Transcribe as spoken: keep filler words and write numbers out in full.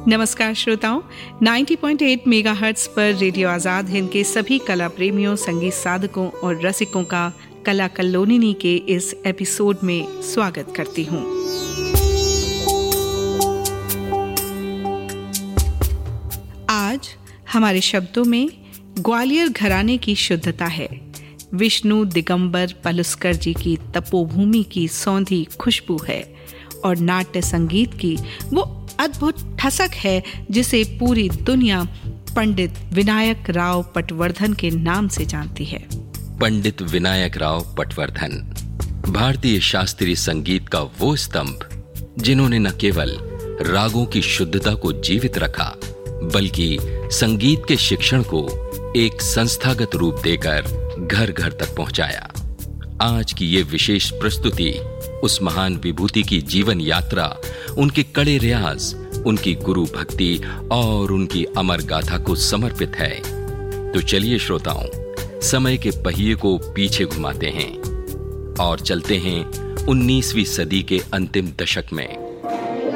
नमस्कार श्रोताओं, नब्बे पॉइंट आठ मेगाहर्ट्ज पर रेडियो आजाद हिंद के सभी कला प्रेमियों, संगीत साधकों और रसिकों का कला कल्लोलिनी के इस एपिसोड में स्वागत करती हूँ। आज हमारे शब्दों में ग्वालियर घराने की शुद्धता है। विष्णु दिगंबर पलुस्कर जी की तपोभूमि की सौंधी खुशबू है और नाट्य संगीत की वो अद्भुत ठसक है जिसे पूरी दुनिया पंडित विनायक राव पटवर्धन के नाम से जानती है। पंडित विनायक राव पटवर्धन भारतीय शास्त्रीय संगीत का वो स्तंभ जिन्होंने न केवल रागों की शुद्धता को जीवित रखा बल्कि संगीत के शिक्षण को एक संस्थागत रूप देकर घर घर तक पहुंचाया। आज की ये विशेष प्रस्तुति उस महान विभूति की जीवन यात्रा, उनके कड़े रियाज, उनकी गुरु भक्ति और उनकी अमर गाथा को समर्पित है। तो चलिए श्रोताओं, समय के पहिए को पीछे घुमाते हैं और चलते हैं उन्नीसवीं सदी के अंतिम दशक में।